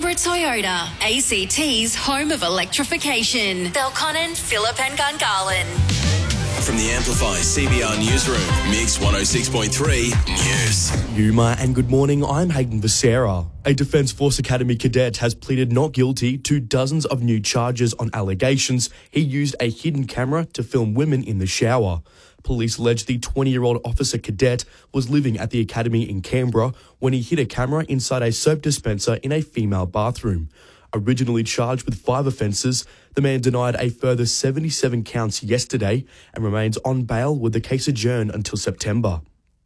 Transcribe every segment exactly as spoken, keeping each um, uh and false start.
Canberra Toyota, A C T's home of electrification. Belconnen, Phillip and Gungahlin. From the Amplify C B R Newsroom, Mix one oh six point three News. Yuma and good morning, I'm Hayden Becerra. A Defence Force Academy cadet has pleaded not guilty to dozens of new charges on allegations he used a hidden camera to film women in the shower. Police allege the twenty-year-old officer cadet was living at the academy in Canberra when he hid a camera inside a soap dispenser in a female bathroom. Originally charged with five offences, the man denied a further seventy-seven counts yesterday and remains on bail with the case adjourned until September.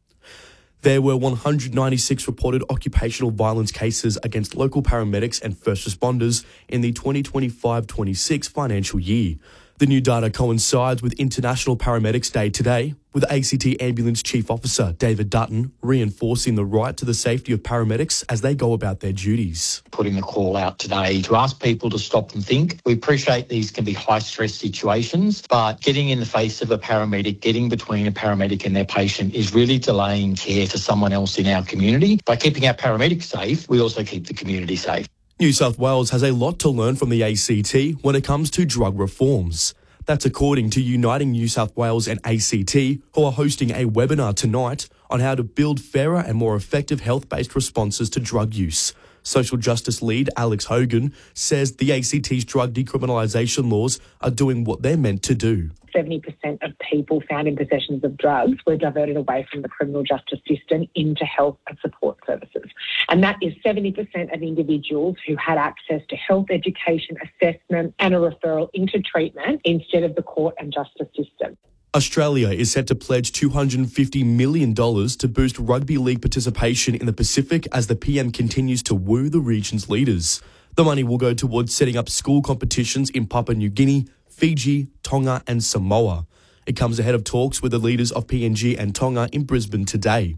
There were one hundred ninety-six reported occupational violence cases against local paramedics and first responders in the twenty twenty-five twenty-six financial year. The new data coincides with International Paramedics Day today, with A C T Ambulance Chief Officer David Dutton reinforcing the right to the safety of paramedics as they go about their duties. Putting the call out today to ask people to stop and think. We appreciate these can be high-stress situations, but getting in the face of a paramedic, getting between a paramedic and their patient is really delaying care for someone else in our community. By keeping our paramedics safe, we also keep the community safe. New South Wales has a lot to learn from the A C T when it comes to drug reforms. That's according to Uniting New South Wales and A C T, who are hosting a webinar tonight on how to build fairer and more effective health-based responses to drug use. Social justice lead Alex Hogan says the A C T's drug decriminalisation laws are doing what they're meant to do. seventy percent of people found in possession of drugs were diverted away from the criminal justice system into health and support services. And that is seventy percent of individuals who had access to health education, assessment and a referral into treatment instead of the court and justice system. Australia is set to pledge two hundred fifty million dollars to boost rugby league participation in the Pacific as the P M continues to woo the region's leaders. The money will go towards setting up school competitions in Papua New Guinea, Fiji, Tonga and Samoa. It comes ahead of talks with the leaders of P N G and Tonga in Brisbane today.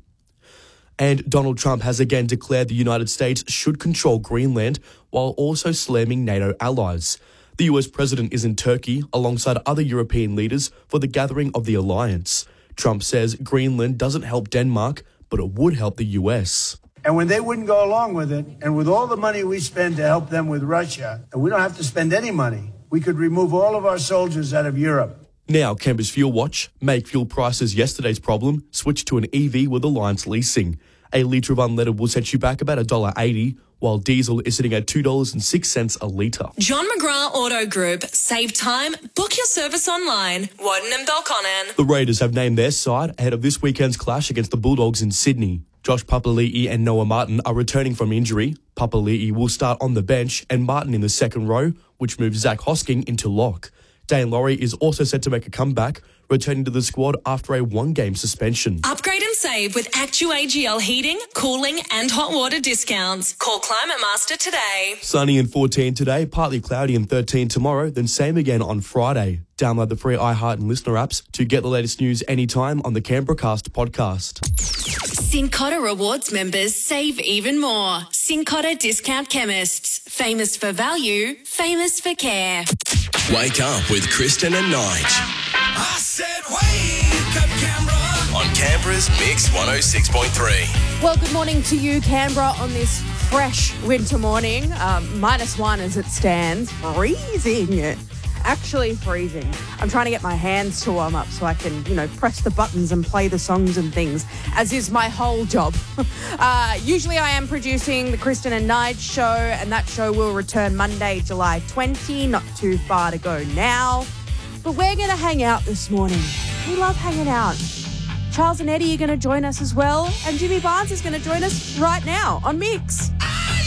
And Donald Trump has again declared the United States should control Greenland while also slamming NATO allies. The U S president is in Turkey alongside other European leaders for the gathering of the alliance. Trump says Greenland doesn't help Denmark, but it would help the U S. And when they wouldn't go along with it, and with all the money we spend to help them with Russia, and we don't have to spend any money, we could remove all of our soldiers out of Europe. Now, Canberra's Fuel Watch. Make fuel prices yesterday's problem. Switch to an E V with Alliance Leasing. A litre of unleaded will set you back about one dollar eighty, while diesel is sitting at two dollars and six cents a litre. John McGrath Auto Group. Save time. Book your service online. Woden and Belconnen. The Raiders have named their side ahead of this weekend's clash against the Bulldogs in Sydney. Josh Papali'i and Noah Martin are returning from injury. Papali'i will start on the bench and Martin in the second row, which moves Zach Hosking into lock. Dane Laurie is also set to make a comeback, returning to the squad after a one-game suspension. Upgrade and save with Actu A G L heating, cooling and hot water discounts. Call Climate Master today. Sunny and fourteen today, partly cloudy and thirteen tomorrow, then same again on Friday. Download the free iHeart and Listener apps to get the latest news anytime on the Canberracast podcast. Cincotta Rewards members save even more. Cincotta Discount Chemists. Famous for value, famous for care. Wake up with Kristen and Nige. I said wake up, Canberra. On Canberra's Mix one oh six point three. Well, good morning to you, Canberra, on this fresh winter morning. Um, minus one as it stands. Freezing. Actually freezing. I'm trying to get my hands to warm up so I can, you know, press the buttons and play the songs and things, as is my whole job. uh, usually I am producing the Kristen and Nige show, and that show will return Monday, July twentieth. Not too far to go now. But we're going to hang out this morning. We love hanging out. Charles and Eddie are going to join us as well, and Jimmy Barnes is going to join us right now on Mix.